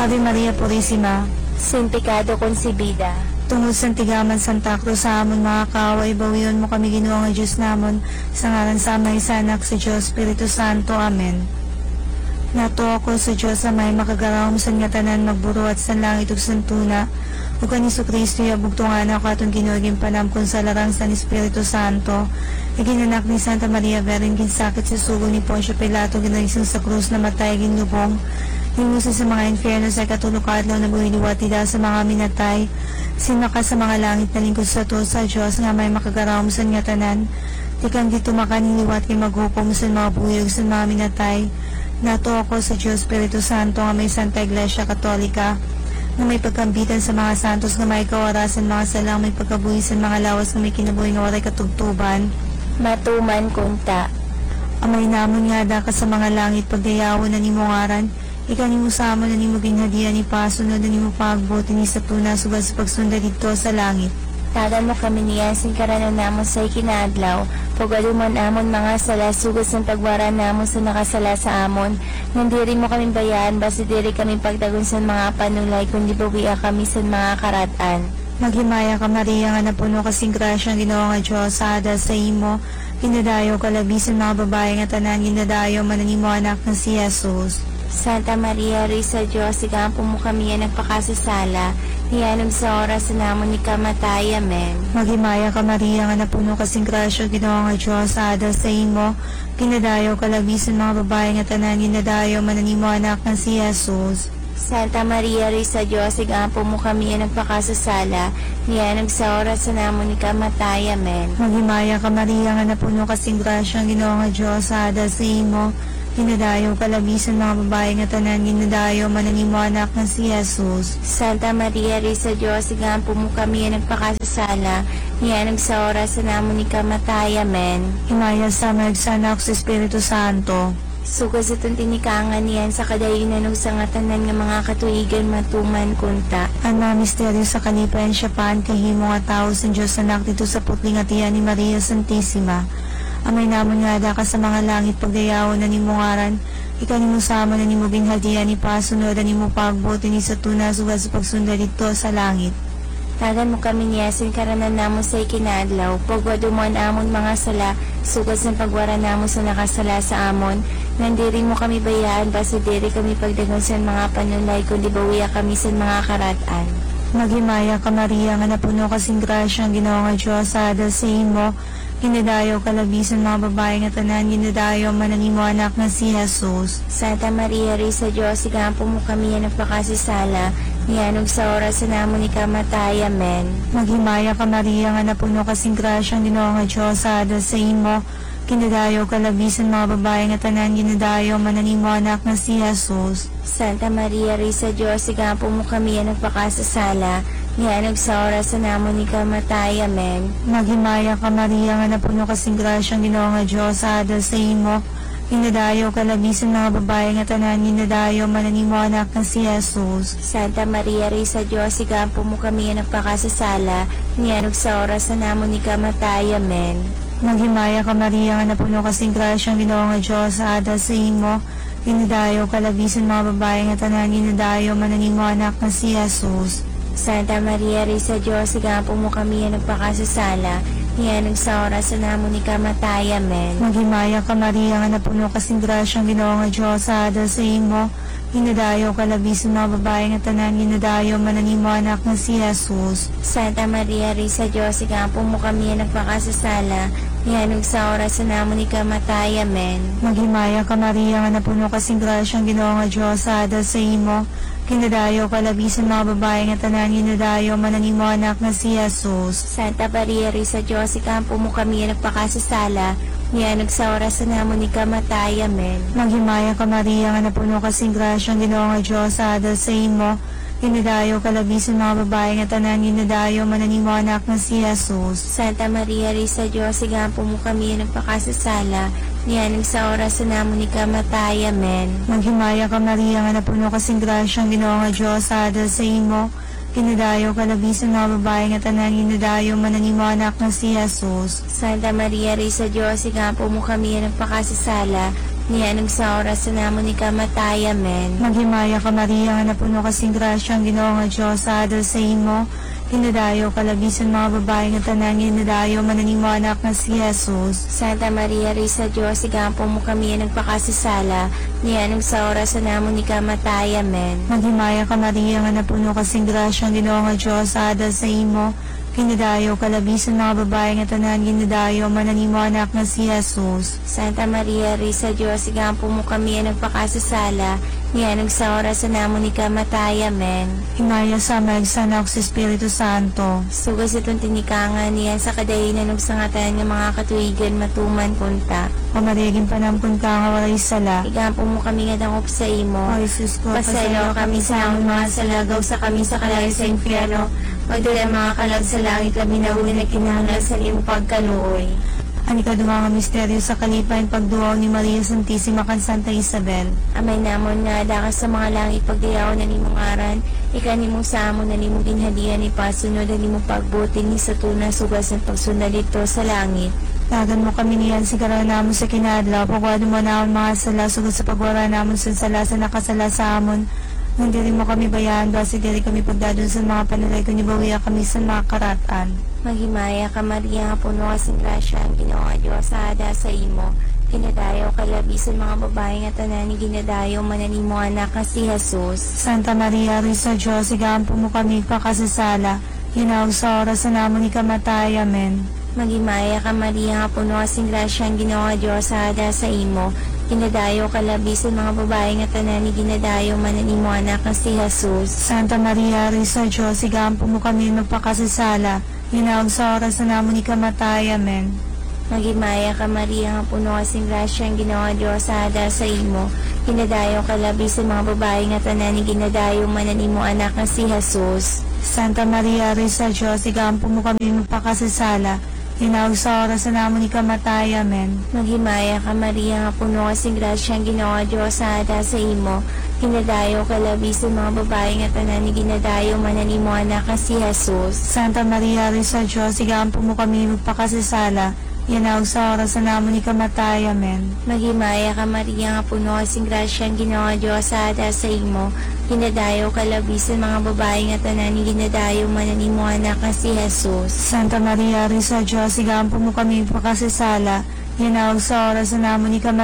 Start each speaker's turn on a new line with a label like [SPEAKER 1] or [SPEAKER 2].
[SPEAKER 1] Ave Maria Purisima,
[SPEAKER 2] sin pecado concebida.
[SPEAKER 1] tungod sa tigaman Santa Cruz sa amon mga kaaway, bawion mo kami Ginoo nga Diyos namon, sa ngalan sa Ama sa Anak sa Diyos, Espiritu Santo. Amen. Nato ako sa Diyos sa may makagarawom sa nga tanan magburo at sa langit ug santuna, ug kan Kristo yabugtungan ako atong Ginoo panamkon sa larang sa Espiritu Santo. Iginanak ni Santa Maria Virgen ginsakit sa sugo ni Poncio Pilato, ginagising sa krus na matay ginlubong, hinusa sa mga infierno sa katulog adlaw na buhiliwat nila sa mga minatay, sinaka sa mga langit na lingkod sa to sa Diyos nga may makagarawom sa nga tanan, tikang dito makaniliwat kay maghukom sa mga buyog sa mga minatay. Nato ako sa Diyos Espiritu Santo nga may Santa Iglesia Katolika, na may pagkambitan sa mga santos nga may kawarasan mga salang may pagkabuhi sa mga lawas nga may kinabuhi nga waray katugtuban.
[SPEAKER 2] Matuman kunta.
[SPEAKER 1] Amay namon nga da ka sa mga langit pagdayawon na nimo ngaran, ikaw nimo samon na nimo ginhadian ni pasunod na nimo pagbuti ni sa tuna subad sa pagsunda dito sa langit.
[SPEAKER 2] Tagan mo kami niya sin karanan namon sa ikinadlaw, pagaluman amon mga sala sugod sa pagwara namon sa nakasala sa amon, nandiri mo kami bayan, basta diri kami pagdagon sa mga panulay, kundi bawiya kami sa mga karatan.
[SPEAKER 1] Maghimaya ka Maria nga napuno kasing grasya ang Ginoo nga Diyos, sada sa imo, ginadayo ka labisan mga babae nga tanan, ginadayo mananimo anak ng si Jesus.
[SPEAKER 2] Santa Maria, Risa Diyos, ikampo mo kami yan nagpakasasala, hiyanog sa oras na namon ni kamatay. Amen.
[SPEAKER 1] Maghimaya ka Maria nga napuno kasing grasya ang Ginoo nga Diyos, sada sa imo, ginadayo ka labisan mga babae nga tanan, ginadayo mananimo anak ng si Jesus.
[SPEAKER 2] Santa Maria, Risa Diyos, ikampo mo kami yan nagpakasasala, hiyanog sa oras na namon ni kamatay. Amen.
[SPEAKER 1] Maghimaya ka Maria nga napuno kasing grasya ang Ginoo nga Diyos, sada sa imo, ginadayo kalabisan mga babae nga tanan, ginadayo mananimo anak ng si Jesus.
[SPEAKER 2] Santa Maria, Risa Diyos, ikampo mo kami yan nagpakasasala, hiyanog sa oras na namon ni kamatay. Amen.
[SPEAKER 1] Himaya sa Anak sa Espiritu Santo.
[SPEAKER 2] Sugod sa tintinikangan niyan sa kadayunan ug sa ngatanan nga mga katuigan matuman kunta.
[SPEAKER 1] Ang mga misteryo sa kanipan siya paan kahimo nga tao sa Diyos anak dito sa putling atiyan ni Maria Santissima. Amay namon nga da ka sa mga langit pagdayawon na nimo ngaran, ikaw nimo sama na nimo ginhadian ni pasunod na nimo pagbuti ni sa tuna sugad sa pagsunda dito sa langit.
[SPEAKER 2] Tagan mo kami niyasin karanan namon sa ikinadlaw, pagwadumon amon mga sala, sugod sa pagwara namon sa nakasala sa amon, nandiri mo kami bayaan, basta diri kami pagdagon sa mga panulay, kundi bawiya kami sa mga karatan.
[SPEAKER 1] Maghimaya ka Maria nga napuno kasing grasya ang Ginoo nga Diyos, sada sa imo, ginadayo kalabisan mga babae nga tanan, ginadayo mananimo anak ng si Jesus.
[SPEAKER 2] Santa Maria, Risa Diyos, ikampo mo kami yan nagpakasasala, hiyanog sa oras na namon ni kamatay. Amen.
[SPEAKER 1] Maghimaya ka Maria nga napuno kasing grasya ang Ginoo nga Diyos, sada sa imo, ginadayo kalabisan mga babae nga tanan, ginadayo mananimo anak ng si Jesus.
[SPEAKER 2] Santa Maria, Risa Diyos, ikampo mo kami yan nagpakasasala, hiyanog sa oras na namon ni kamatay. Amen.
[SPEAKER 1] Maghimaya ka Maria nga napuno kasing grasya ang Ginoo nga Diyos, sada sa imo, ginadayo kalabisan mga babae nga tanan, ginadayo mananimo anak ng si Jesus.
[SPEAKER 2] Santa Maria, Risa Diyos, ikampo mo kami yan nagpakasasala, hiyanog sa oras na namon ni kamatay. Amen.
[SPEAKER 1] Maghimaya ka Maria nga napuno kasing grasya ang Ginoo nga Diyos, sada sa imo, ginadayo kalabisan mga babae nga tanan, ginadayo mananimo anak ng si Jesus.
[SPEAKER 2] Santa Maria, Risa Diyos, ikampo mo kami yan nagpakasasala, hiyanog sa oras na namon ni kamatay. Amen.
[SPEAKER 1] Maghimaya ka Maria nga napuno kasing grasya ang Ginoo nga Diyos, sada sa imo, ginadayo kalabisan mga babae nga tanan, ginadayo mananimo anak ng si Jesus.
[SPEAKER 2] Santa Maria, Risa Diyos, ikampo mo kami yan nagpakasasala, hiyanog sa oras na namon ni kamatay. Amen.
[SPEAKER 1] Maghimaya ka Maria nga napuno kasing grasya ang Ginoo nga Diyos, sada sa imo, ginadayo kalabisan mga babae nga tanan, ginadayo mananimo anak ng si Jesus.
[SPEAKER 2] Santa Maria, Risa Diyos, ikampo mo kami yan nagpakasasala, hiyanog sa oras na namon ni kamatay. Amen.
[SPEAKER 1] Maghimaya ka Maria nga napuno kasing grasya ang Ginoo nga Diyos, sada sa imo, ginadayo kalabisan mga babae nga tanan, ginadayo mananimo anak ng si Jesus.
[SPEAKER 2] Santa Maria, Risa Diyos, ikampo mo kami yan nagpakasasala, hiyanog sa oras na namon ni kamatay. Amen.
[SPEAKER 1] Maghimaya ka Maria nga napuno kasing grasya ang Ginoo nga Diyos, sada sa imo, ginadayo kalabisan mga babae nga tanan, ginadayo mananimo anak ng si Jesus.
[SPEAKER 2] Santa Maria, Risa Diyos, ikampo mo kami yan nagpakasasala, nianong sa oras na namon ni kamatay. Amen.
[SPEAKER 1] Maghimaya ka Maria, nga napuno kasing grasya, ang Ginoo nga Diyos, sa adal sa imo, hinadayo kalabisan mga babae nga tanan, hinadayo mananimo anak nga si Jesus.
[SPEAKER 2] Santa Maria, Risa Diyos, igampo mo kami nagpakasasala, nianong sa oras na namon ni kamatay. Amen.
[SPEAKER 1] Maghimaya ka Maria, nga napuno kasing grasya, ang Ginoo nga Diyos, sa adal sa imo, hinadayo kalabisan mga babae nga tanan, hinadayo mananimo anak nga si Jesus.
[SPEAKER 2] Santa Maria, Risa Diyos, igampo mo kami nagpakasasala, nianong sa oras na namon ni kamatay. Amen.
[SPEAKER 1] Himaya sa magsanak sa Espiritu Santo.
[SPEAKER 2] Sugas itong tinikangan niyan sa kadahinan ng sangatan ng mga katuigan matuman punta.
[SPEAKER 1] O mariging panampun ka nga walay sala.
[SPEAKER 2] Igampo mo kami nga dangop sa imo.
[SPEAKER 1] O Jesus ko,
[SPEAKER 2] Pasaylo kami sa among mga salagaw sa kami sa kalayo sa impyerno. Pagdala mga kalag sa langit kami na huli na kinahanglan sa iyong pagkaluoy.
[SPEAKER 1] Ani ka dumanga misteryo sa kalipain pagduaw ni Maria Santissima kan Santa Isabel.
[SPEAKER 2] Amay namon nga dakas sa mga langit pagdayaw na nimong aran. Ika nimong sa amon na nimong ginhadian ni pasunod na nimong pagbuti ni sa tunas sugas ng pagsunod dito sa langit.
[SPEAKER 1] Tagan mo kami niyan si karan namon sa kinadlaw. Pagwado mo na mga sala sugod sa pagwara namon sa sala sa nakasala sa amon. Hindi rin mo kami bayaan, basi diri kami pagdadon sa mga panalay kung ibawiya kami sa mga karatan.
[SPEAKER 2] Maghimaya ka Maria, nga puno kasing grasya, ang Ginoo nga Diyos sa ada sa imo. Kinadayo kalabisan mga babae nga tanan ni ginadayo mananimo anak nga si Jesus.
[SPEAKER 1] Santa Maria, Risa Diyos, igampo mo kami pakasasala. Hinawag sa oras na namon ni kamatay. Amen.
[SPEAKER 2] Maghimaya ka Maria, nga puno kasing grasya, ang Ginoo nga Diyos sa ada sa imo. Kinadayo kalabisan mga babae nga tanan ni ginadayo mananimo anak nga si Jesus.
[SPEAKER 1] Santa Maria, Risa Diyos, igampo mo kami magpakasasala. Hinawag sa oras na namon ni kamatay. Amen.
[SPEAKER 2] Maghimaya ka Maria, nga puno kasing grasya, ang Ginoo nga Diyos sa ada sa imo. Kinadayo kalabisan mga babae nga tanan ni ginadayo mananimo anak nga si Jesus.
[SPEAKER 1] Santa Maria, Risa Diyos, igampo mo kami magpakasasala. Hinawag sa oras na namon ni kamatay. Amen.
[SPEAKER 2] Maghimaya ka Maria, nga puno kasing grasya, ang Ginoo nga Diyos sa ada sa imo. Kinadayo kalabisan mga babae nga tanan ni ginadayo mananimo anak nga si Jesus.
[SPEAKER 1] Santa Maria, Risa Diyos, igampo mo kami magpakasasala. Hinawag sa oras na namon ni kamatay. Amen.
[SPEAKER 2] Maghimaya ka Maria, nga puno kasing grasya, ang Ginoo nga Diyos sa ada sa imo. Kinadayo kalabisan mga babae nga tanan ni ginadayo mananimo anak nga si Jesus.
[SPEAKER 1] Santa Maria, Risa Diyos, igampo mo kami magpakasasala. Hinawag sa oras na namon ni kamatay.